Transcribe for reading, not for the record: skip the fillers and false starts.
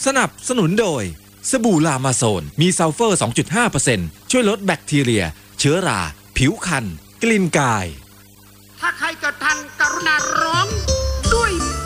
สนับสนุนโดยสบู่ลามาโซนมีซัลเฟอร์ 2.5% ช่วยลดแบคทีเรียเชื้อราผิวคันกลิ่นกายถ้าใครเกิดทันกรุณาร้องด้วย